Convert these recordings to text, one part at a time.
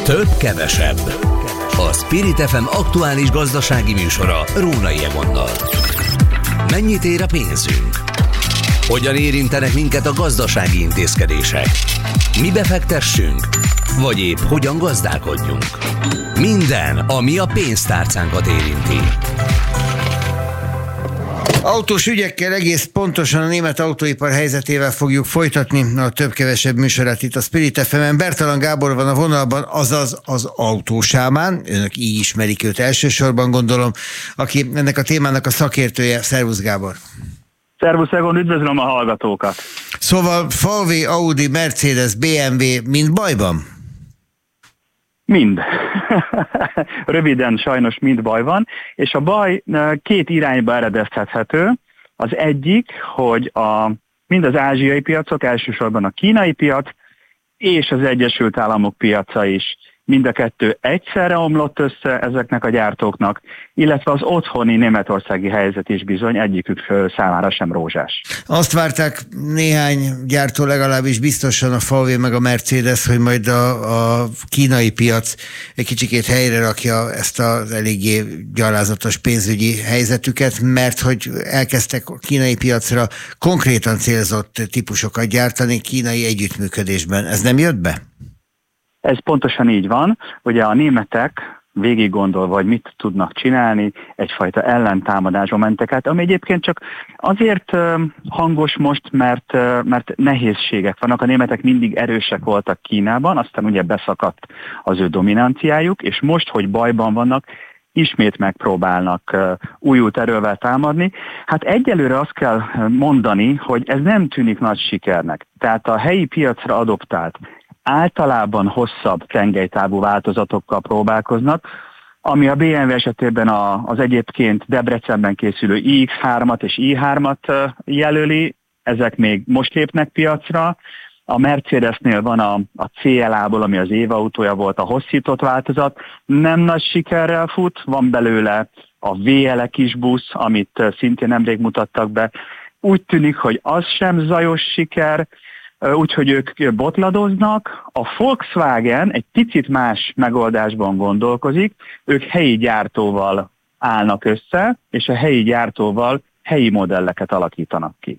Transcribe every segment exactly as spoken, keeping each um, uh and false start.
Több kevesebb. A Spirit ef em aktuális gazdasági műsora Rónai Egonnal. Mennyit ér a pénzünk? Hogyan érintenek minket a gazdasági intézkedések? Mi befektessünk? Vagy épp hogyan gazdálkodjunk? Minden, ami a pénztárcánkat érinti. Autós ügyekkel egész pontosan a német autóipar helyzetével fogjuk folytatni a több-kevesebb műsorát itt a Spirit ef emen. Bertalan Gábor van a vonalban, azaz az autósámán, önök így ismerik őt elsősorban, gondolom, aki ennek a témának a szakértője. Szervusz, Gábor! Szervusz, Egon, üdvözlöm a hallgatókat! Szóval Volvo, Audi, Mercedes, bé em vé mind bajban? Mind. Röviden sajnos mind baj van, és a baj két irányba eredeztethető. Az egyik, hogy a, mind az ázsiai piacok, elsősorban a kínai piac, és az Egyesült Államok piaca is mind a kettő egyszerre omlott össze ezeknek a gyártóknak, illetve az otthoni németországi helyzet is bizony egyikük számára sem rózsás. Azt várták néhány gyártó, legalábbis biztosan a Volvo meg a Mercedes, hogy majd a, a kínai piac egy kicsikét helyre rakja ezt az eléggé gyalázatos pénzügyi helyzetüket, mert hogy elkezdtek a kínai piacra konkrétan célzott típusokat gyártani kínai együttműködésben. Ez nem jött be? Ez pontosan így van. Ugye a németek végig gondolva, hogy mit tudnak csinálni, egyfajta ellentámadásba mentek át, ami egyébként csak azért hangos most, mert, mert nehézségek vannak. A németek mindig erősek voltak Kínában, aztán ugye beszakadt az ő dominanciájuk, és most, hogy bajban vannak, ismét megpróbálnak újult erővel támadni. Hát egyelőre azt kell mondani, hogy ez nem tűnik nagy sikernek. Tehát a helyi piacra adoptált általában hosszabb tengelytávú változatokkal próbálkoznak, ami a bé em vé esetében a, az egyébként Debrecenben készülő i iksz hármat és i hármat jelöli, ezek még most lépnek piacra. A Mercedesnél van a, a cé el á-ból, ami az év autója volt, a hosszított változat, nem nagy sikerrel fut, van belőle a vé el kis busz, amit szintén nemrég mutattak be. Úgy tűnik, hogy az sem zajos siker, úgyhogy ők botladoznak. A Volkswagen egy picit más megoldásban gondolkozik, ők helyi gyártóval állnak össze, és a helyi gyártóval helyi modelleket alakítanak ki.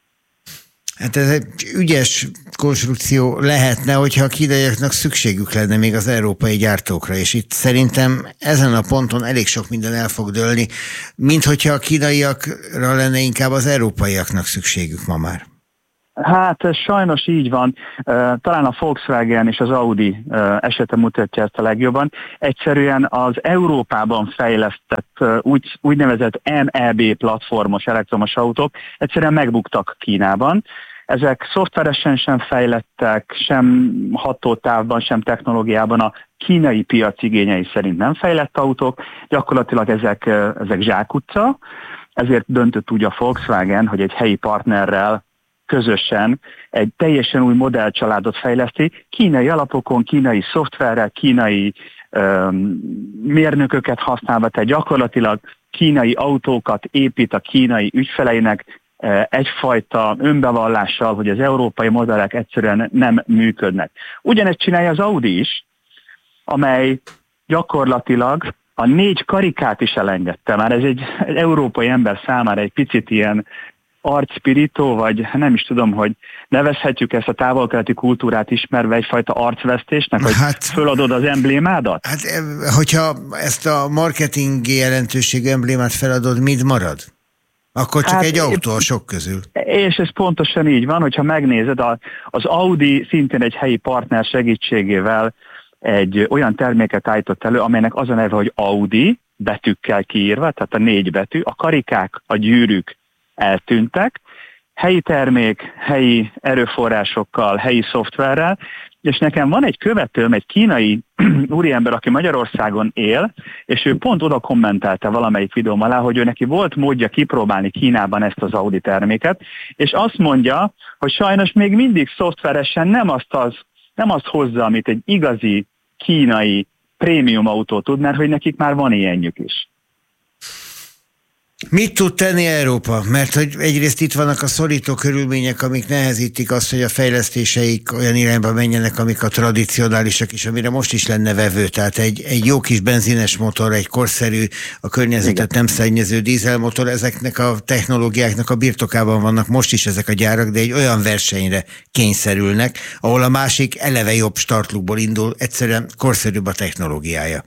Hát ez egy ügyes konstrukció lehetne, hogyha a kínaiaknak szükségük lenne még az európai gyártókra, és itt szerintem ezen a ponton elég sok minden el fog dőlni, mint hogyha a kínaiakra lenne inkább az európaiaknak szükségük ma már. Hát ez sajnos így van. Talán a Volkswagen és az Audi esete mutatja ezt a legjobban. Egyszerűen az Európában fejlesztett úgy, úgynevezett em e bé platformos elektromos autók egyszerűen megbuktak Kínában. Ezek szoftveresen sem fejlettek, sem hatótávban, sem technológiában a kínai piac igényei szerint nem fejlett autók. Gyakorlatilag ezek, ezek zsákutca. Ezért döntött úgy a Volkswagen, hogy egy helyi partnerrel közösen egy teljesen új modellcsaládot fejleszti, kínai alapokon, kínai szoftverrel, kínai um, mérnököket használva, tehát gyakorlatilag kínai autókat épít a kínai ügyfeleinek uh, egyfajta önbevallással, hogy az európai modellek egyszerűen nem működnek. Ugyanezt csinálja az Audi is, amely gyakorlatilag a négy karikát is elengedte. Már ez egy, egy európai ember számára egy picit ilyen arcspirító, vagy nem is tudom, hogy nevezhetjük ezt a távol-keleti kultúrát ismerve egyfajta arcvesztésnek, hogy hát, föladod az emblémádat? Hát, hogyha ezt a marketing jelentőségű emblémát feladod, mit marad? Akkor csak hát, egy autó a sok közül. És ez pontosan így van, hogyha megnézed, az Audi szintén egy helyi partner segítségével egy olyan terméket állított elő, amelynek az a neve, hogy Audi, betűkkel kiírva, tehát a négy betű, a karikák, a gyűrűk eltűntek, helyi termék, helyi erőforrásokkal, helyi szoftverrel, és nekem van egy követőm, egy kínai úriember, aki Magyarországon él, és ő pont oda kommentelte valamelyik videóm alá, hogy ő neki volt módja kipróbálni Kínában ezt az Audi terméket, és azt mondja, hogy sajnos még mindig szoftveresen nem azt, az, nem azt hozza, amit egy igazi kínai prémium autó tud, mert hogy nekik már van ilyenjük is. Mit tud tenni Európa? Mert hogy egyrészt itt vannak a szorító körülmények, amik nehezítik azt, hogy a fejlesztéseik olyan irányba menjenek, amik a tradicionálisak is, amire most is lenne vevő. Tehát egy, egy jó kis benzines motor, egy korszerű, a környezetet Igen. nem szennyező dízelmotor, ezeknek a technológiáknak a birtokában vannak most is ezek a gyárak, de egy olyan versenyre kényszerülnek, ahol a másik eleve jobb startlukból indul, egyszerűen korszerűbb a technológiája.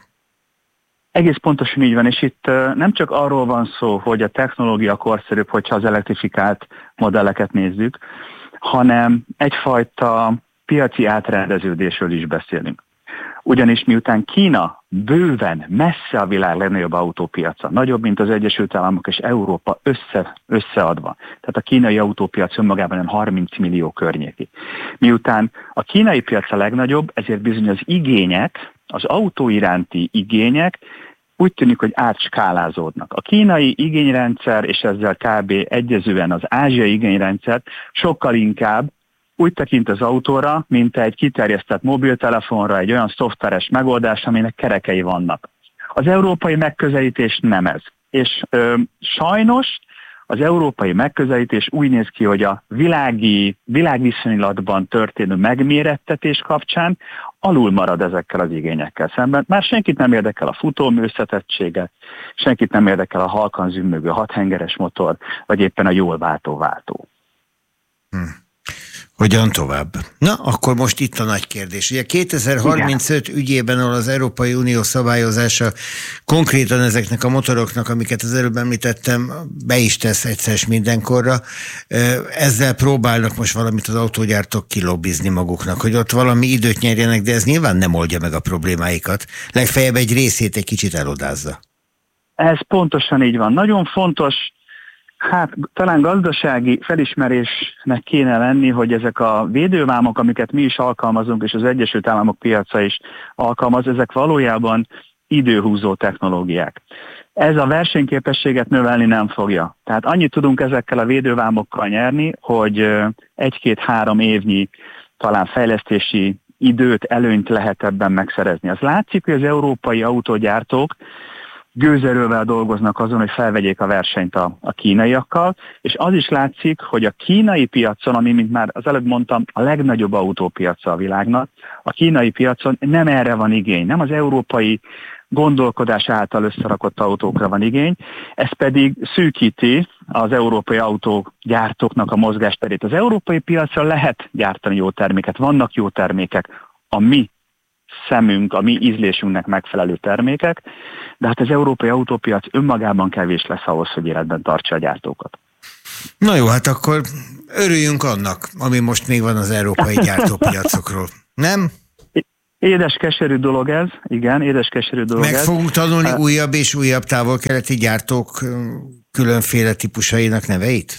Egész pontosan így van, és itt nem csak arról van szó, hogy a technológia korszerűbb, hogyha az elektrifikált modelleket nézzük, hanem egyfajta piaci átrendeződésről is beszélünk. Ugyanis miután Kína bőven, messze a világ legnagyobb autópiaca, nagyobb, mint az Egyesült Államok és Európa össze, összeadva. Tehát a kínai autópiac önmagában olyan harminc millió környéki. Miután a kínai piac a legnagyobb, ezért bizony az igények, az autó iránti igények úgy tűnik, hogy átskálázódnak. A kínai igényrendszer, és ezzel kb. Egyezően az ázsiai igényrendszer sokkal inkább úgy tekint az autóra, mint egy kiterjesztett mobiltelefonra, egy olyan szoftveres megoldás, aminek kerekei vannak. Az európai megközelítés nem ez. És ö, sajnos az európai megközelítés úgy néz ki, hogy a világi, világviszonylatban történő megmérettetés kapcsán alul marad ezekkel az igényekkel szemben. Már senkit nem érdekel a futómű összetettsége, senkit nem érdekel a halkan zümmögő hathengeres motor, vagy éppen a jól váltó váltó. Hmm. Hogyan tovább? Na, akkor most itt a nagy kérdés. Ugye kétezer-harmincöt Igen. ügyében, ahol az Európai Unió szabályozása konkrétan ezeknek a motoroknak, amiket az előbb említettem, be is tesz egyszer mindenkorra, ezzel próbálnak most valamit az autógyártók kilobbizni maguknak, hogy ott valami időt nyerjenek, de ez nyilván nem oldja meg a problémáikat. Legfeljebb egy részét egy kicsit elodázza. Ez pontosan így van. Nagyon fontos, hát talán gazdasági felismerésnek kéne lenni, hogy ezek a védővámok, amiket mi is alkalmazunk, és az Egyesült Államok piaca is alkalmaz, ezek valójában időhúzó technológiák. Ez a versenyképességet növelni nem fogja. Tehát annyit tudunk ezekkel a védővámokkal nyerni, hogy egy-két-három évnyi talán fejlesztési időt, előnyt lehet ebben megszerezni. Az látszik, hogy az európai autógyártók gőzerővel dolgoznak azon, hogy felvegyék a versenyt a, a kínaiakkal, és az is látszik, hogy a kínai piacon, ami, mint már az előbb mondtam, a legnagyobb autópiaca a világnak, a kínai piacon nem erre van igény, nem az európai gondolkodás által összerakott autókra van igény, ez pedig szűkíti az európai autógyártóknak a mozgásterét. Az európai piacra lehet gyártani jó terméket, vannak jó termékek, a mi szemünk, a mi ízlésünknek megfelelő termékek, de hát az európai autópiac önmagában kevés lesz ahhoz, hogy életben tartsa a gyártókat. Na jó, hát akkor örüljünk annak, ami most még van az európai gyártópiacokról. Nem? Édes keserű dolog ez, igen, édes keserű dolog Meg ez. Meg fogunk tanulni uh, újabb és újabb távol-keleti gyártók különféle típusainak neveit?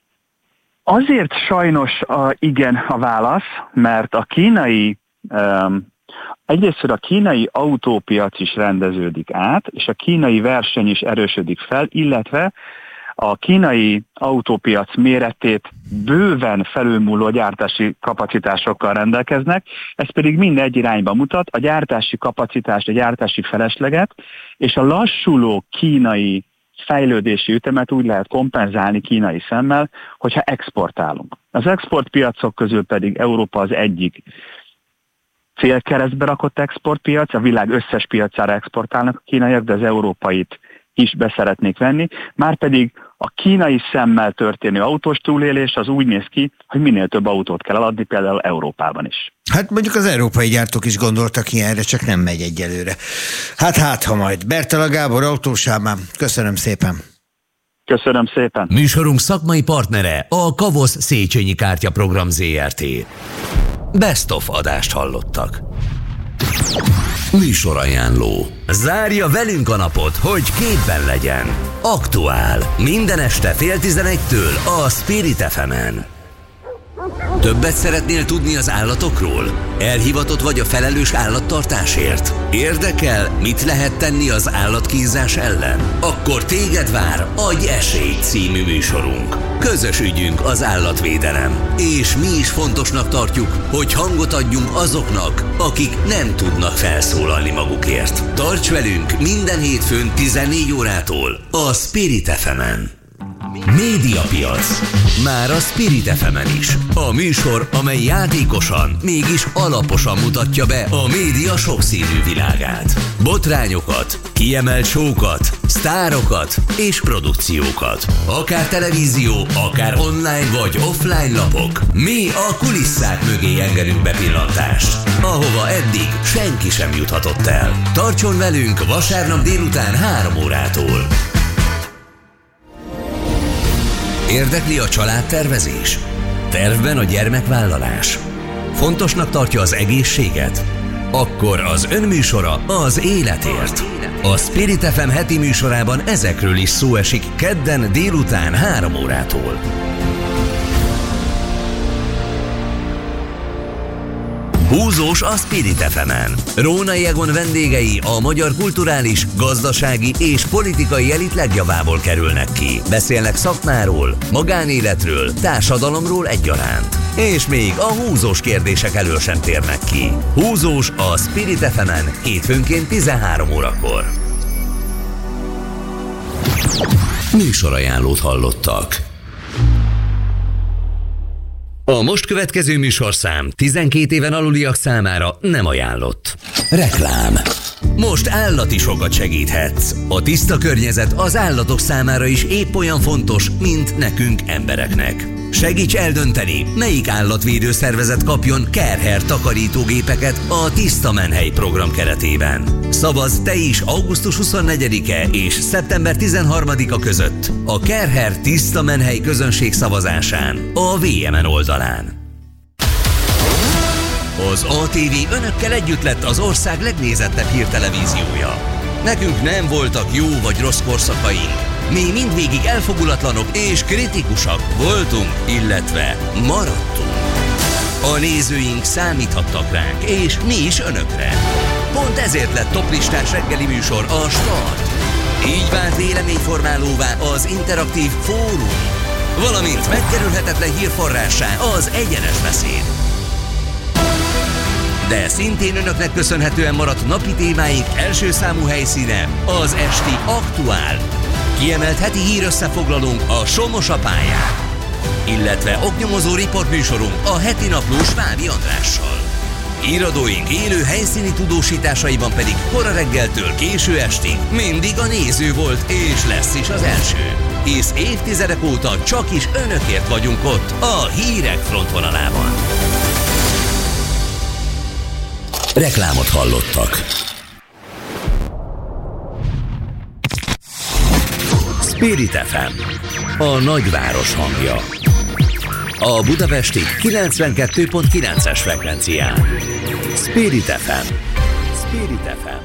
Azért sajnos a, igen a válasz, mert a kínai um, egyrészt a kínai autópiac is rendeződik át, és a kínai verseny is erősödik fel, illetve a kínai autópiac méretét bőven felülmúló gyártási kapacitásokkal rendelkeznek, ez pedig mind egy irányba mutat, a gyártási kapacitást, a gyártási felesleget, és a lassuló kínai fejlődési ütemet úgy lehet kompenzálni kínai szemmel, hogyha exportálunk. Az exportpiacok közül pedig Európa az egyik célkeresztbe rakott exportpiac, a világ összes piacára exportálnak a kínaiak, de az európait is beszeretnék venni, márpedig a kínai szemmel történő autós túlélés az úgy néz ki, hogy minél több autót kell eladni, például Európában is. Hát mondjuk az európai gyártók is gondoltak ilyenre, csak nem megy egyelőre. Hát hát, ha majd. Bertalan Gábor, Autósámán. Köszönöm szépen. Köszönöm szépen. Műsorunk szakmai partnere a Kavosz Széchenyi Kártyaprogram zé er té. Best of adást hallottak. Műsorajánló. Zárja velünk a napot, hogy képben legyen. Aktuál. Minden este fél tizenegytől a Spirit ef emen. Többet szeretnél tudni az állatokról? Elhivatott vagy a felelős állattartásért? Érdekel, mit lehet tenni az állatkínzás ellen? Akkor téged vár Adj esélyt című műsorunk. Közös ügyünk az állatvédelem. És mi is fontosnak tartjuk, hogy hangot adjunk azoknak, akik nem tudnak felszólalni magukért. Tarts velünk minden hétfőn tizennégy órától a Spirit ef emen. Médiapiac. Már a Spirit ef emen is. A műsor, amely játékosan, mégis alaposan mutatja be a média sokszínű világát. Botrányokat, kiemelt show-kat, sztárokat és produkciókat. Akár televízió, akár online vagy offline lapok. Mi a kulisszák mögé engedünk bepillantást, ahova eddig senki sem juthatott el. Tartson velünk vasárnap délután három órától. Érdekli a családtervezés? Tervben a gyermekvállalás? Fontosnak tartja az egészséget? Akkor az önműsora az életért. A Spirit ef em heti műsorában ezekről is szó esik kedden délután három órától. Húzós a Spirit ef emen. Rónai Egon vendégei a magyar kulturális, gazdasági és politikai elit legjavából kerülnek ki. Beszélnek szakmáról, magánéletről, társadalomról egyaránt. És még a húzós kérdések elől sem térnek ki. Húzós a Spirit ef emen hétfőnként tizenhárom órakor. Műsorajánlót hallottak. A most következő műsorszám tizenkét éven aluliak számára nem ajánlott. Reklám. Most állati sokat segíthetsz. A tiszta környezet az állatok számára is épp olyan fontos, mint nekünk embereknek. Segíts eldönteni, melyik állatvédő szervezet kapjon Kerher takarítógépeket a Tiszta Menhely program keretében. Szavazz te is augusztus huszonnegyedike és szeptember tizenharmadika között a Kerher Tiszta Menhely közönség szavazásán a vé em en oldalán. Az á té vé önökkel együtt lett az ország legnézettebb hírtelevíziója. Nekünk nem voltak jó vagy rossz korszakaink. Mi mindvégig elfogulatlanok és kritikusak voltunk, illetve maradtunk. A nézőink számíthattak ránk, és mi is önökre. Pont ezért lett toplistás reggeli műsor a Start. Így vált véleményformálóvá az interaktív fórum, valamint megkerülhetetlen hírforrássá az egyenes beszéd. De szintén önöknek köszönhetően maradt napi témáink első számú helyszíne az esti Aktuál. Kiemelt heti hírösszefoglalónk a Somos a pályán, illetve oknyomozó riportműsorunk a heti naplós Vávi Andrással. Íradóink élő helyszíni tudósításaiban pedig kora reggeltől késő estig mindig a néző volt és lesz is az első. Hisz évtizedek óta csak is önökért vagyunk ott a hírek frontvonalában. Reklámot hallottak. Spirit ef em, a nagyváros hangja. A budapesti kilencvenkettő pont kilences frekvencián. Spirit ef em. Spirit ef em.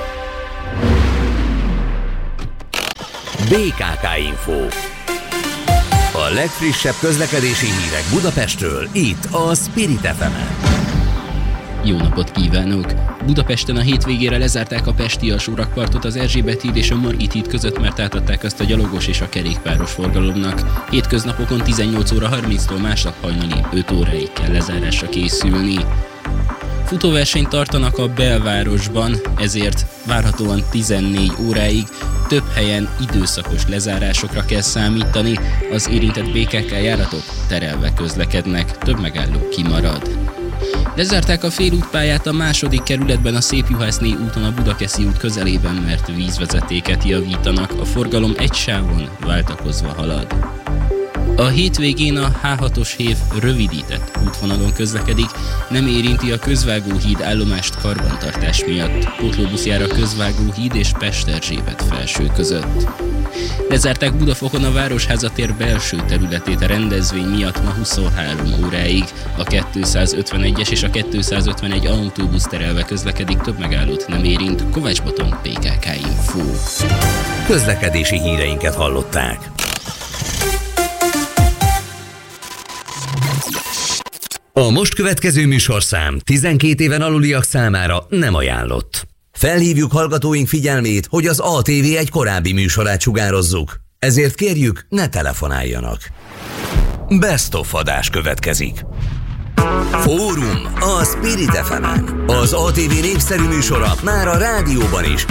bé ká ká Info. A legfrissebb közlekedési hírek Budapestről, itt a Spirit ef emen. Jó napot kívánok! Budapesten a hétvégére lezárták a pesti alsórakpartot az Erzsébet híd és a Margit híd között, mert átadták azt a gyalogos és a kerékpáros forgalomnak. Hétköznapokon tizennyolc óra harminctól másnap hajnali öt óráig kell lezárásra készülni. Futóversenyt tartanak a belvárosban, ezért várhatóan tizennégy óráig több helyen időszakos lezárásokra kell számítani, az érintett bé ká ká járatok terelve közlekednek, több megálló kimarad. Lezárták a félútpályát a második kerületben a Szépjuhászné úton a Budakeszi út közelében, mert vízvezetéket javítanak, a forgalom egy sávon váltakozva halad. A hétvégén a há hatos hév rövidített útvonalon közlekedik, nem érinti a Közvágóhíd állomást karbantartás miatt, pótlóbuszjára Közvágóhíd és Pest-Erzsébet felső között. Lezárták Budafokon a Városháza tér belső területét a rendezvény miatt ma huszonhárom óráig. A kétszázötvenegyes és a kétszázötvenegy autóbusz terelve közlekedik, több megállót nem érint. Kovács Botond, bé ká ká Info. Közlekedési híreinket hallották. A most következő műsorszám tizenkét éven aluliak számára nem ajánlott. Felhívjuk hallgatóink figyelmét, hogy az á té vé egy korábbi műsorát sugározzuk. Ezért kérjük, ne telefonáljanak. Best of adás következik. Fórum a Spirit ef emen. Az á té vé népszerű műsora már a rádióban is.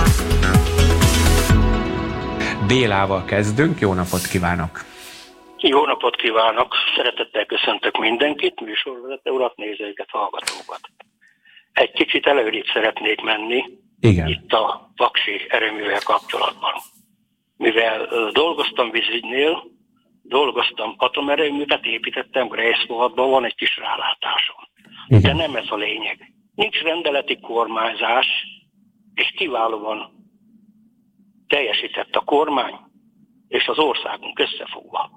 Bélával kezdünk, jó napot kívánok! Jó napot kívánok! Szeretettel köszöntök mindenkit, műsorvezető urat, nézőket, hallgatókat. Egy kicsit előrébb szeretnék menni. Igen. Itt a paksi erőművel kapcsolatban. Mivel ö, dolgoztam vízügynél, dolgoztam atomerőművet, építettem Greifswaldban, van egy kis rálátásom. Igen. De nem ez a lényeg. Nincs rendeleti kormányzás, és kiválóan teljesített a kormány, és az országunk összefogva.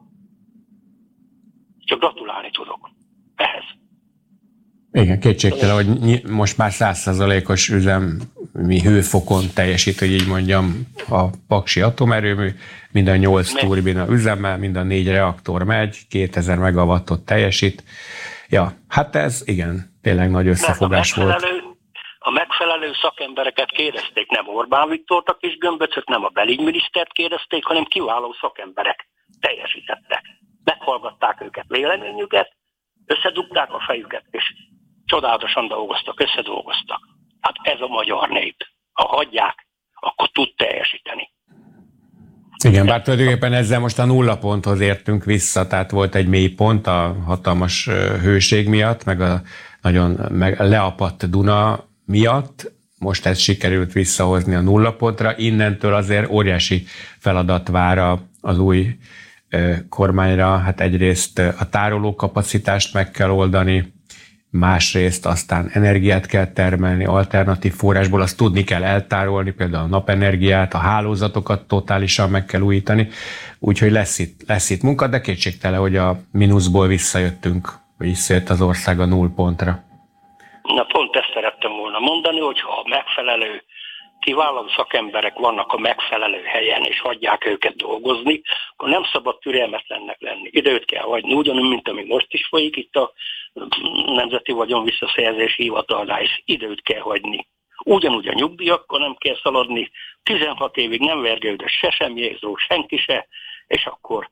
Csak gratulálni tudok ehhez. Igen, kétségtelen, hogy most már száz százalékos üzemi hőfokon teljesít, hogy így mondjam, a paksi atomerőmű, mind a nyolc turbina üzemmel, mind a négy reaktor megy, kétezer megawattot teljesít. Ja, hát ez igen, tényleg nagy összefogás volt. A megfelelő szakembereket kérdezték, nem Orbán Viktort, a kis gömböcöt, nem a belügyminisztert kérdezték, hanem kiváló szakemberek teljesítettek. Meghallgatták őket, véleményüket, összedugták a fejüket, és csodálatosan dolgoztak, összedolgoztak. Hát ez a magyar nép. Ha hagyják, akkor tud teljesíteni. Igen, bár tulajdonképpen ezzel most a nulla ponthoz értünk vissza, tehát volt egy mély pont a hatalmas hőség miatt, meg a nagyon meg leapadt Duna miatt. Most ez sikerült visszahozni a nulla pontra. Innentől azért óriási feladat vár az új kormányra. Hát egyrészt a tárolókapacitást meg kell oldani, másrészt aztán energiát kell termelni, alternatív forrásból, azt tudni kell eltárolni, például a napenergiát, a hálózatokat totálisan meg kell újítani, úgyhogy lesz itt, lesz itt munka, de kétségtelen, hogy a mínuszból visszajöttünk, vagy visszajött az ország a null pontra. Na pont ezt szerettem volna mondani, hogyha a megfelelő kiváló szakemberek vannak a megfelelő helyen, és hagyják őket dolgozni, akkor nem szabad türelmetlennek lenni. Időt kell hagyni, ugyanúgy, mint ami most is folyik itt a Nemzeti Vagyon Visszaszerzési Hivatalnál is. Időt kell hagyni. Ugyanúgy a nyugdíjakkal nem kell szaladni. tizenhat évig nem vergődött se semjézó, senki se, és akkor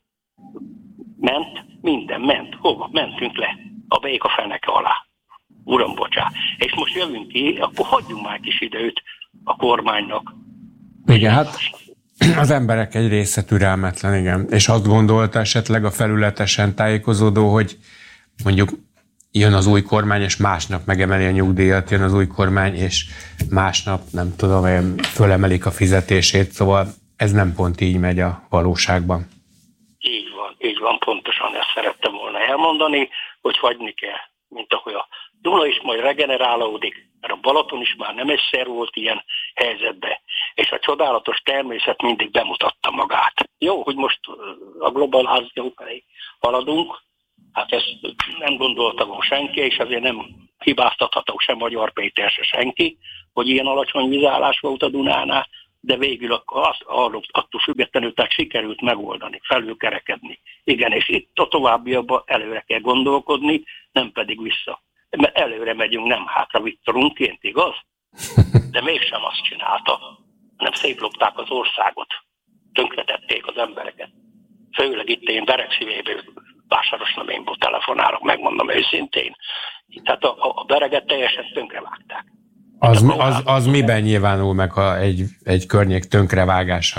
ment, minden ment. Hova? Mentünk le. A béka feneke alá. Uram, bocsá. És most jövünk ki, akkor hagyjunk már kis időt a kormánynak. Igen, hát az emberek egy része türelmetlen, igen. És azt gondolta esetleg a felületesen tájékozódó, hogy mondjuk jön az új kormány, és másnap megemeli a nyugdíjat, jön az új kormány, és másnap, nem tudom, fölemelik a fizetését, szóval ez nem pont így megy a valóságban. Így van, így van, pontosan ezt szerettem volna elmondani, hogy hagyni kell, mint ahogy a Duna is majd regenerálódik, mert a Balaton is már nem egyszer volt ilyen helyzetben, és a csodálatos természet mindig bemutatta magát. Jó, hogy most a globalizáció felé haladunk, hát ezt nem gondolta volna senki, és azért nem hibáztatható sem Magyar Péter, se senki, hogy ilyen alacsony vízállás volt a Dunánál, de végül az, attól függetlenül tehát sikerült megoldani, felülkerekedni. Igen, és itt a továbbiakban előre kell gondolkodni, nem pedig vissza. Mert előre megyünk, nem hátra vittorunként, igaz? De mégsem azt csinálta, hanem szétlopták az országot. Tönkretették az embereket. Főleg itt én Beregszívéből, Vásárosnaménból telefonálok, megmondom őszintén. Tehát a, a Bereget teljesen tönkrevágták. Az, az, az miben nyilvánul meg a, egy, egy környék tönkrevágása?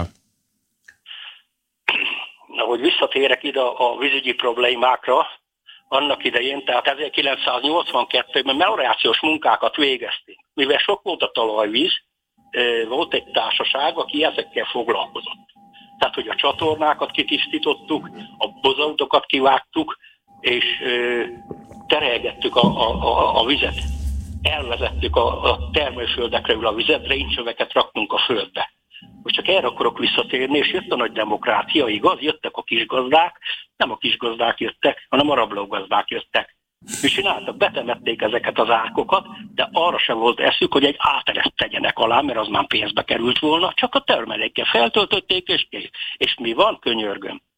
Na, hogy visszatérek ide a, a vízügyi problémákra, annak idején, tehát ezerkilencszáznyolcvankettőben meliorációs munkákat végeztünk. Mivel sok volt a talajvíz, volt egy társaság, aki ezekkel foglalkozott. Tehát, hogy a csatornákat kitisztítottuk, a bozótokat kivágtuk, és terelgettük a, a, a, a vizet. Elvezettük a, a termőföldekről a vizet, réncsöveket raktunk a földbe. Most csak erre akarok visszatérni, és jött a nagy demokrácia, igaz? Jöttek a kisgazdák, nem a kisgazdák jöttek, hanem a rablógazdák jöttek. És csináltak, betemették ezeket az árkokat, de arra sem volt eszük, hogy egy átereszt tegyenek alá, mert az már pénzbe került volna, csak a termelékkel feltöltötték, és kész. És mi van? Könyörgöm.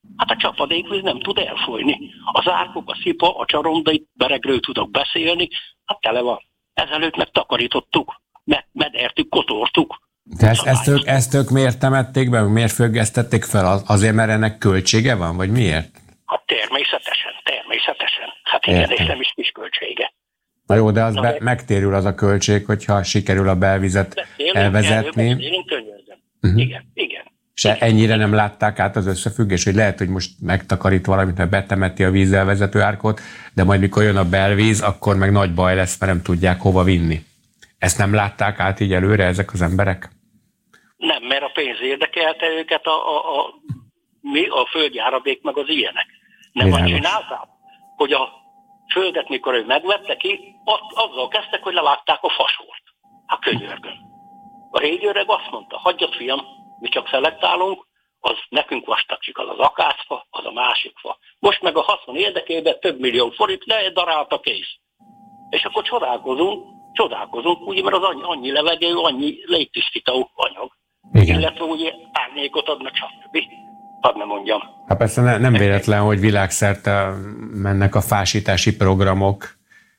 Hát a csapadékvíz nem tud elfolyni. Az árkok, a szipa, a csaronda, itt beregről tudok beszélni, hát tele van. Ezelőtt megtakarítottuk, meg medertük, kotortuk. De ezt, ezt, ők, ezt ők miért temették be, miért függesztették fel? Azért, mert ennek költsége van, vagy miért? Hát természetesen, természetesen. Hát igen, és nem is kis költsége. Na jó, de az Na, be, megtérül az a költség, hogyha sikerül a belvizet beszélünk, elvezetni. Beszélünk, könnyűzem. Uh-huh. Igen, igen. És ennyire nem látták át az összefüggés, hogy lehet, hogy most megtakarít valamit, mert betemeti a vízelvezető árkot, de majd mikor jön a belvíz, akkor meg nagy baj lesz, mert nem tudják hova vinni. Ezt nem látták át így előre ezek az emberek? Nem, mert a pénz érdekelte őket, a, a, a, mi, a földjáradék meg az ilyenek. Nem azt csinálták, hogy a földet, mikor ő megvette ki, azzal kezdtek, hogy levágták a fasort. Hát könyörgöm. A régi öreg azt mondta, hagyjad fiam, mi csak szelektálunk, az nekünk vastagcsik, az az akácfa, az a másik fa. Most meg a haszon érdekében több millió forint ledarált a kész. És akkor csodálkozunk, csodálkozunk, ugye, mert az annyi, annyi levegő, annyi légtisztító anyag. Igen. Illetve ugye árnyékot adnak, stb. Hadd nem mondjam. Hát persze ne, nem véletlen, hogy világszerte mennek a fásítási programok.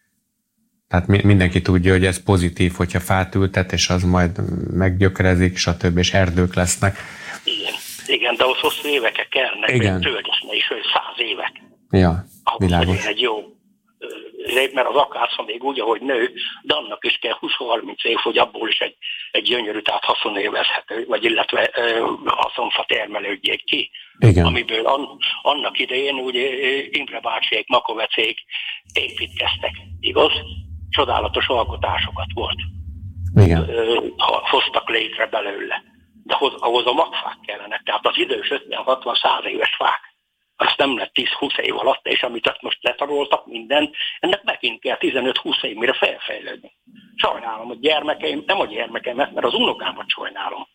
Tehát mindenki tudja, hogy ez pozitív, hogyha fát ültet, és az majd meggyökerezik, stb. És erdők lesznek. Igen, igen, de ahhoz hosszú évek kellnek, igen. Tölteszne is, hogy száz évek. Ja, ahhoz világos. Egy jó, mert az akárszon még úgy, ahogy nő, de annak is kell húsz-harminc év, hogy abból is egy, egy gyönyörű, tehát haszonélvezhető, vagy illetve haszonfa termelődjék ki. Igen. Amiből an, annak idején ugye Imre bácsiék, Makovecék építkeztek, igaz? Csodálatos alkotásokat volt. Igen. Hoztak létre belőle. De ahhoz, ahhoz a magfák kellenek. Tehát az idős ötven-hatvan-száz éves fák. Azt nem lett tíz-húsz év alatt, és amit azt most letaroltak minden, ennek megint kell tizenöt-húsz év, mire felfejlődni. Sajnálom a gyermekeim, nem a gyermekeimet, mert az unokámat sajnálom.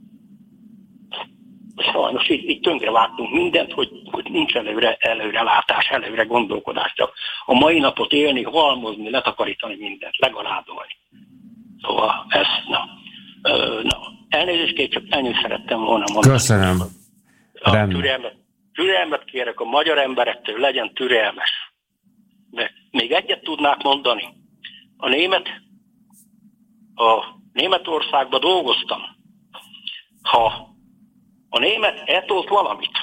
Sajnos így, így tönkre vágtunk mindent, hogy, hogy nincs előre, előrelátás, előre gondolkodás. Csak a mai napot élni, halmozni, letakarítani mindent, legalábolni. Szóval ez, na. Ö, na. Elnézést, csak ennyit szerettem volna mondani. Köszönöm. A türelmet, türelmet kérek a magyar emberektől, legyen türelmes. De még egyet tudnák mondani. A német, a Németországban dolgoztam. Ha a német eltolt valamit,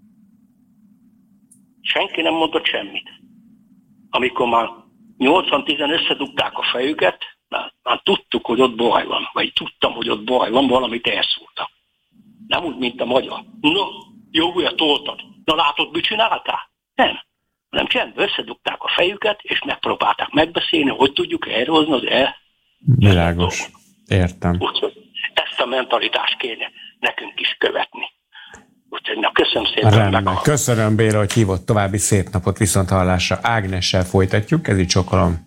senki nem mondott semmit. Amikor már nyolcvan-tízen összedugták a fejüket, már, már tudtuk, hogy ott baj van, vagy tudtam, hogy ott baj van, valamit elszúrtak. Nem úgy, mint a magyar. No, jó, hogy toltad. Na látod, mit csináltál? Nem. Nem csendben összedugták a fejüket, és megpróbálták megbeszélni, hogy tudjuk elhozni az el. Világos. Értem. Úgyhogy ezt a mentalitást kéne nekünk is követni. Úgyhogy na, köszönöm szépen. Rendben. Köszönöm, Béla, hogy hívott. További szép napot, viszonthallásra. Ágnessel folytatjuk, ez így csokolom.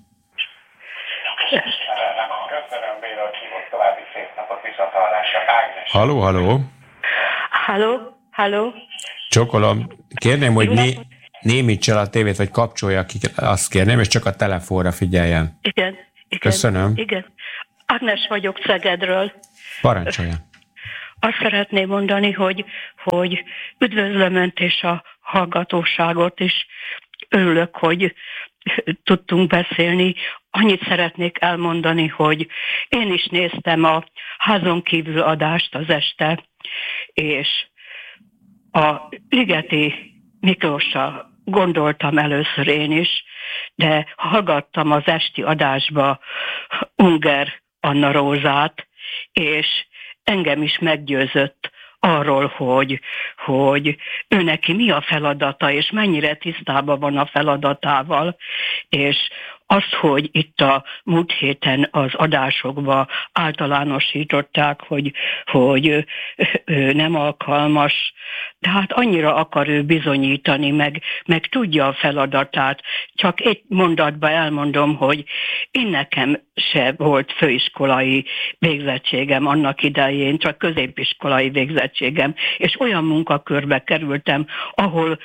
Köszönöm, Béla, hogy hívott. További szép napot, viszonthallásra. Ágnessel. Halló, halló. Halló, halló. Csokolom. Kérném, hogy né, némíts el a tévét, vagy kapcsolja ki, azt kérném, és csak a telefonra figyeljen. Igen, igen. Köszönöm. Igen. Ágnes vagyok Szegedről. Parancsolja. Azt szeretném mondani, hogy, hogy üdvözlöm Önt és a hallgatóságot, és örülök, hogy tudtunk beszélni. Annyit szeretnék elmondani, hogy én is néztem a házon kívül adást az este, és a Ligeti Miklóssal gondoltam először én is, de hallgattam az esti adásba Unger Anna Rózát, és engem is meggyőzött arról, hogy, hogy ő neki mi a feladata, és mennyire tisztában van a feladatával, és az, hogy itt a múlt héten az adásokba általánosították, hogy, hogy ő nem alkalmas, de hát annyira akar ő bizonyítani, meg, meg tudja a feladatát. Csak egy mondatba elmondom, hogy én nekem se volt főiskolai végzettségem annak idején, csak középiskolai végzettségem, és olyan munkakörbe kerültem, ahol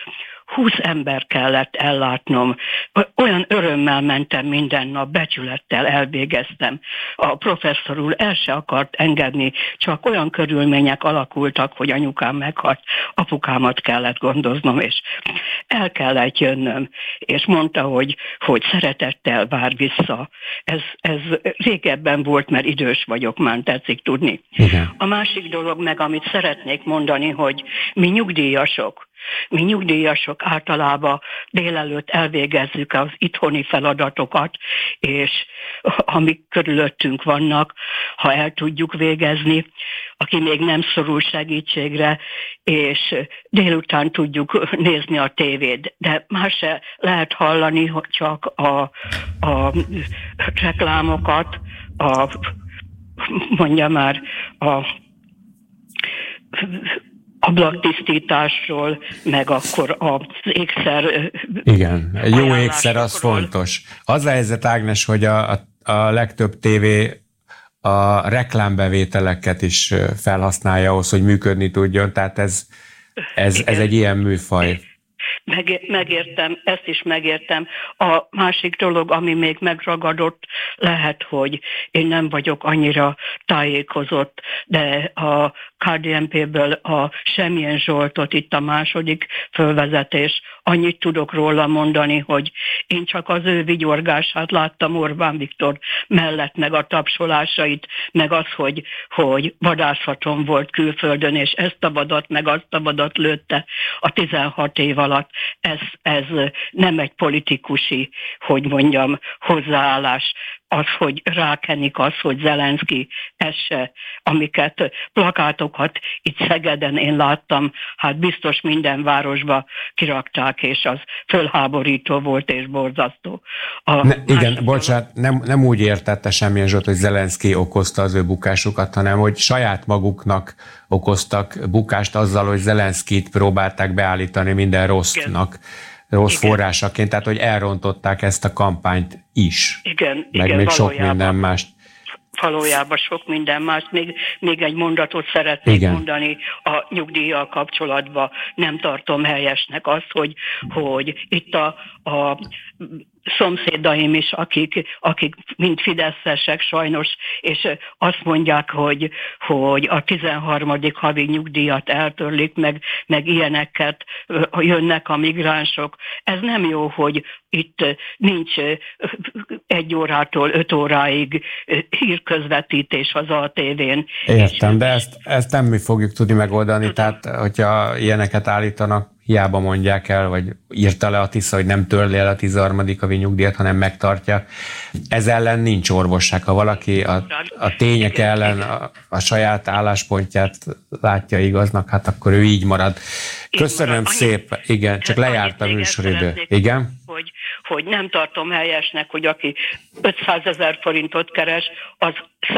húsz ember kellett ellátnom. Olyan örömmel mentem minden nap, becsülettel elvégeztem. A professzor úr el se akart engedni, csak olyan körülmények alakultak, hogy anyukám meghalt, apukámat kellett gondoznom, és el kellett jönnöm, és mondta, hogy, hogy szeretettel vár vissza. Ez, ez régebben volt, mert idős vagyok, már tetszik tudni. Igen. A másik dolog meg, amit szeretnék mondani, hogy mi nyugdíjasok, Mi nyugdíjasok általában délelőtt elvégezzük az itthoni feladatokat, és amik körülöttünk vannak, ha el tudjuk végezni, aki még nem szorul segítségre, és délután tudjuk nézni a tévét. De más se lehet hallani, hogy csak a, a reklámokat, a, mondja már, a ablaktisztításról, meg akkor az ékszer... Igen, egy jó ékszer az fontos. Az a helyzet, Ágnes, hogy a, a, a legtöbb tévé a reklámbevételeket is felhasználja ahhoz, hogy működni tudjon, tehát ez, ez, ez egy ilyen műfaj. Meg, megértem, ezt is megértem. A másik dolog, ami még megragadott, lehet, hogy én nem vagyok annyira tájékozott, de a ká dé en pé-ből a Semjén Zsoltot, itt a második fölvezetés, annyit tudok róla mondani, hogy én csak az ő vigyorgását láttam Orbán Viktor mellett, meg a tapsolásait, meg az, hogy, hogy vadászaton volt külföldön, és ezt a vadat, meg azt a vadat lőtte a tizenhat év alatt. Ez, ez nem egy politikusi, hogy mondjam, hozzáállás. Az, hogy rákenik, az, hogy Zelenszky, ez se, amiket plakátokat itt Szegeden én láttam, hát biztos minden városba kirakták, és az fölháborító volt és borzasztó. Ne, igen, bocsánat, nem, nem úgy értette Semjén Zsolt, hogy Zelenszky okozta az ő bukásukat, hanem hogy saját maguknak okoztak bukást azzal, hogy Zelenszkyt próbálták beállítani minden rossznak. Igen. rossz igen. forrásaként, tehát hogy elrontották ezt a kampányt is. Igen, meg igen, még sok minden mást. Valójában sok minden más. Még, még egy mondatot szeretnék igen. mondani a nyugdíjjal kapcsolatban. Nem tartom helyesnek azt, hogy, hogy itt a, a szomszédaim is, akik, akik mind fideszesek sajnos, és azt mondják, hogy, hogy a tizenharmadik havi nyugdíjat eltörlik, meg, meg ilyeneket jönnek a migránsok. Ez nem jó, hogy itt nincs egy órától öt óráig hírközvetítés az á té vén. Értem, de ezt, ezt nem mi fogjuk tudni megoldani, tudom. Tehát hogyha ilyeneket állítanak, hiába mondják el, vagy írta le a Tisza, hogy nem törli el a tizenharmadik havi nyugdíjat, hanem megtartja. Ez ellen nincs orvosság. Ha valaki a, a tények ellen a, a saját álláspontját látja igaznak, hát akkor ő így marad. Köszönöm szépen. Igen, csak lejárt a műsoridő. Igen? Hogy, hogy nem tartom helyesnek, hogy aki ötszázezer forintot keres, az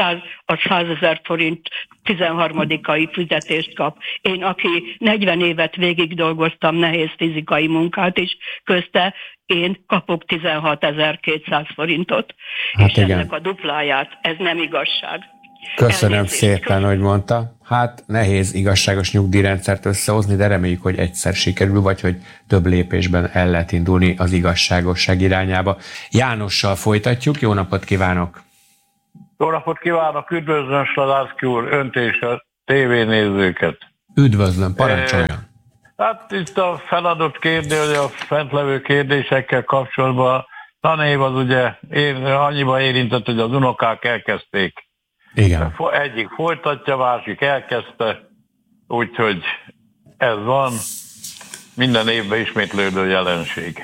százezer forint tizenharmadikai fizetést kap. Én, aki negyven évet végig dolgoztam nehéz fizikai munkát is, közte én kapok tizenhatezer-kétszáz forintot. Hát és igen. ennek a dupláját, ez nem igazság. Köszönöm Elnézést. szépen, Köszönöm. hogy mondta. Hát nehéz igazságos nyugdíjrendszert összehozni, de reméljük, hogy egyszer sikerül, vagy hogy több lépésben el lehet indulni az igazságosság irányába. Jánossal folytatjuk, jó napot kívánok! Jó napot kívánok, üdvözlöm Sladászky úr, önt és a tévénézőket. Üdvözlöm, parancsoljon! Hát itt a feladott kérdés, a fentlevő kérdésekkel kapcsolatban tanév az ugye én, annyiban érintett, hogy az unokák elkezdték. Igen. Egyik folytatja, másik elkezdte, úgyhogy ez van, minden évben ismétlődő jelenség.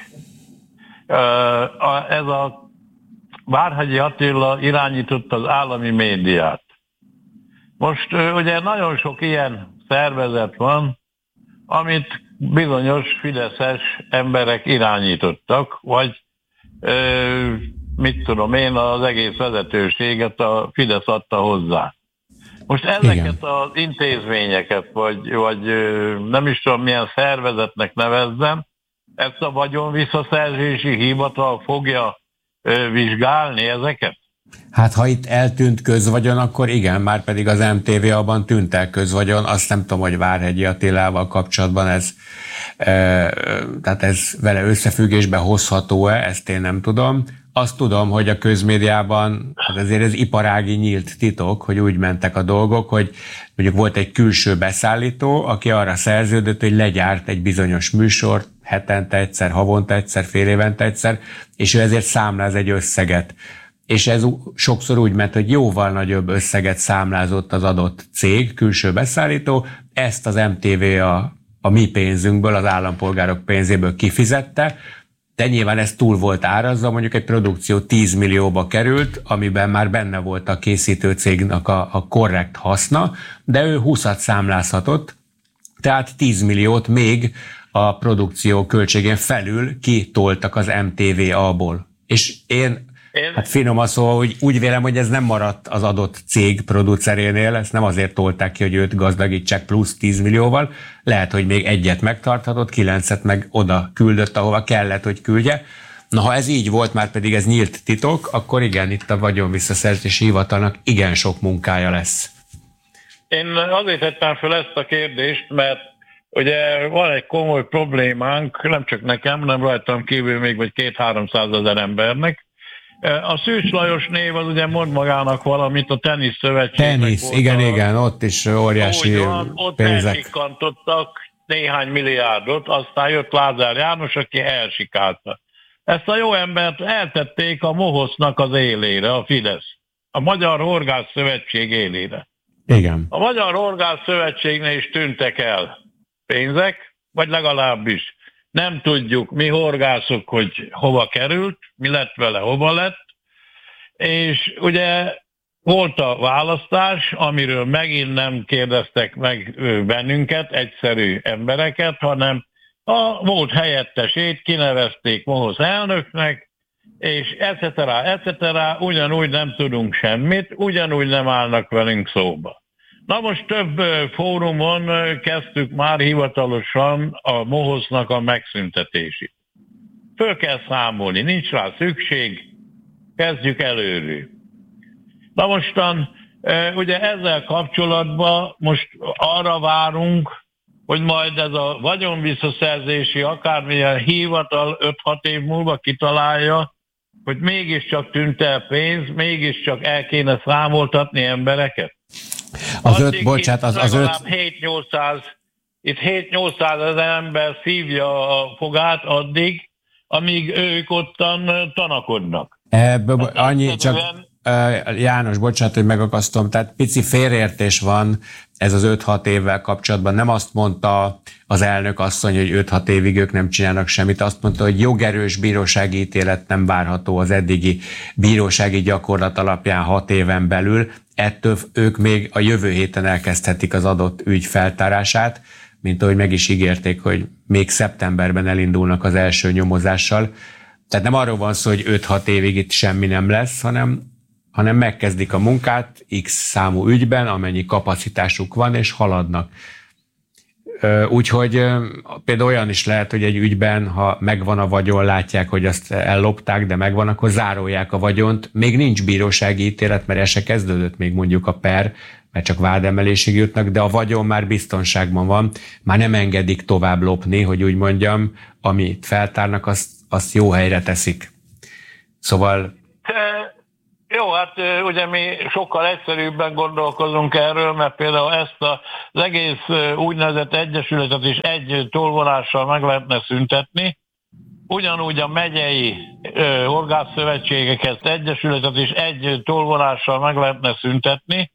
Ez a Várhegyi Attila irányította az állami médiát. Most ugye nagyon sok ilyen szervezet van, amit bizonyos fideszes emberek irányítottak, vagy mit tudom én, az egész vezetőséget a Fidesz adta hozzá. Most ezeket Igen. az intézményeket, vagy, vagy nem is tudom milyen szervezetnek nevezzem, ezt a vagyon visszaszerzési hivatal fogja vizsgálni ezeket? Hát ha itt eltűnt közvagyon, akkor igen, már pedig az em té vé abban tűnt el közvagyon. Azt nem tudom, hogy Várhegyi Attilával kapcsolatban ez, e, tehát ez vele összefüggésbe hozható-e, ezt én nem tudom. Azt tudom, hogy a közmédiában, hát azért ez iparági nyílt titok, hogy úgy mentek a dolgok, hogy mondjuk volt egy külső beszállító, aki arra szerződött, hogy legyárt egy bizonyos műsort, hetente egyszer, havonta egyszer, fél évente egyszer, és ő ezért számláz egy összeget. És ez sokszor úgy ment, hogy jóval nagyobb összeget számlázott az adott cég, külső beszállító, ezt az em té vé a, a mi pénzünkből, az állampolgárok pénzéből kifizette, de nyilván ez túl volt árazva, mondjuk egy produkció tíz millióba került, amiben már benne volt a készítő cégnek a, a korrekt haszna, de ő húszat számlázhatott, tehát tíz milliót még a produkció költségén felül kitoltak az em té vé á-ból. És én, én... hát finoman szóval, hogy úgy vélem, hogy ez nem maradt az adott cég producerénél, ezt nem azért tolták ki, hogy őt gazdagítsák plusz tíz millióval, lehet, hogy még egyet megtarthatott, kilencet meg oda küldött, ahova kellett, hogy küldje. Na, ha ez így volt, már pedig ez nyílt titok, akkor igen, itt a vagyonvisszaszerzési hivatalnak igen sok munkája lesz. Én azért tettem fel ezt a kérdést, mert ugye van egy komoly problémánk, nem csak nekem, hanem rajtam kívül még vagy két-háromszázezer embernek. A Szűcs Lajos név az ugye mond magának valamit, a tenisz szövetség. Tenisz, igen, a, igen, ott is óriási van, ott pénzek. elsikantottak néhány milliárdot, aztán jött Lázár János, aki elsikálta. Ezt a jó embert eltették a Mohosznak az élére, a Fidesz. A Magyar Horgász Szövetség élére. Igen. A Magyar Horgász Szövetségnél is tűntek el pénzek, vagy legalábbis nem tudjuk, mi horgászok, hogy hova került, mi lett vele, hova lett, és ugye volt a választás, amiről megint nem kérdeztek meg bennünket, egyszerű embereket, hanem a volt helyettesét kinevezték Mohosz elnöknek, és et cetera, et cetera, ugyanúgy nem tudunk semmit, ugyanúgy nem állnak velünk szóba. Na most több fórumon kezdtük már hivatalosan a Mohosznak a megszüntetését. Föl kell számolni, nincs rá szükség, kezdjük előről. Na mostan, ugye ezzel kapcsolatban most arra várunk, hogy majd ez a vagyonvisszaszerzési akármilyen hivatal öt-hat év múlva kitalálja, hogy mégiscsak tűnt el pénz, mégiscsak el kéne számoltatni embereket. Az öt, bocsánat, az, az öt... hét-nyolcszáz, itt hét-nyolcszáz ezer ember szívja a fogát addig, amíg ők ottan tanakodnak. Ebből annyi, csak János, bocsánat, hogy megakasztom, tehát pici félreértés van ez az öt-hat évvel kapcsolatban. Nem azt mondta az elnök asszony, hogy öt-hat évig ők nem csinálnak semmit, azt mondta, hogy jogerős bírósági ítélet nem várható az eddigi bírósági gyakorlat alapján hat éven belül. Ettől ők még a jövő héten elkezdhetik az adott ügy feltárását, mint ahogy meg is ígérték, hogy még szeptemberben elindulnak az első nyomozással. Tehát nem arról van szó, hogy öt-hat évig itt semmi nem lesz, hanem, hanem megkezdik a munkát X számú ügyben, amennyi kapacitásuk van, és haladnak. Úgyhogy például olyan is lehet, hogy egy ügyben, ha megvan a vagyon, látják, hogy azt ellopták, de megvan, akkor zárolják a vagyont. Még nincs bírósági ítélet, mert el se kezdődött még mondjuk a per, mert csak vádemelésig jutnak, de a vagyon már biztonságban van. Már nem engedik tovább lopni, hogy úgy mondjam, amit feltárnak, azt, azt jó helyre teszik. Szóval... Jó, hát ugye mi sokkal egyszerűbben gondolkozunk erről, mert például ezt az egész úgynevezett egyesületet is egy tolvonással meg lehetne szüntetni. Ugyanúgy a megyei horgászszövetségeket, egyesületet is egy tolvonással meg lehetne szüntetni,